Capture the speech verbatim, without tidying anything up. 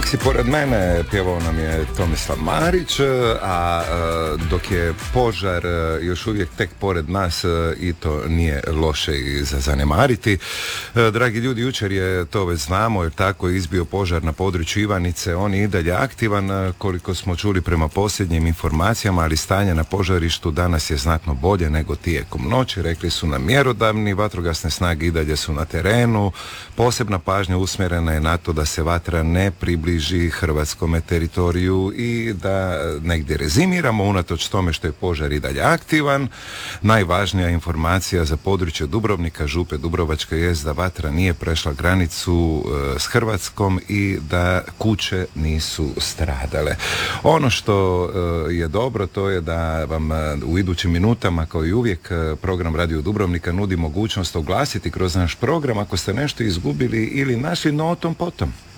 Si pored mene pjevao nam je Tomislav Marić, a dok je požar još uvijek tek pored nas i to nije loše i za zanemariti. Dragi ljudi, jučer je, to već znamo, jer tako je izbio požar na području Ivanice, on je i dalje aktivan, koliko smo čuli prema posljednjim informacijama, ali stanje na požarištu danas je znatno bolje nego tijekom noći, rekli su nam mjerodavni, vatrogasne snage i dalje su na terenu, posebna pažnja usmjerena je na to da se vatra ne približi hrvatskome teritoriju i da negdje rezimiramo, unatoč tome što je požar i dalje aktivan. Najvažnija informacija za područje Dubrovnika, Župe Dubrovačke jest da vatra nije prešla granicu e, s Hrvatskom i da kuće nisu stradale. Ono što e, je dobro, to je da vam e, u idućim minutama, kao i uvijek, e, program Radio Dubrovnika nudi mogućnost oglasiti kroz naš program ako ste nešto izgubili ili našli, no o tom potom.